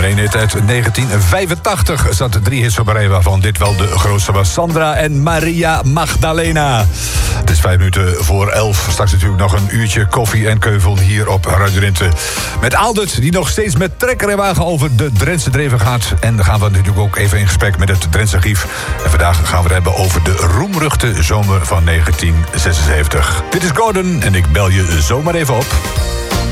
nummer 1 hit uit 1985. Er zaten 3 hits op een rij, waarvan dit wel de grootste was. Sandra en Maria Magdalena. Het is 5 minuten voor 11. Straks natuurlijk nog een uurtje koffie en keuvel hier op Radio Drenthe. Met Aldert, die nog steeds met trekker en wagen over de Drentse Dreven gaat. En dan gaan we natuurlijk ook even in gesprek met het Drentse archief. En vandaag gaan we het hebben over de roemruchte zomer van 1976. Dit is Gordon en ik bel je zomaar even op.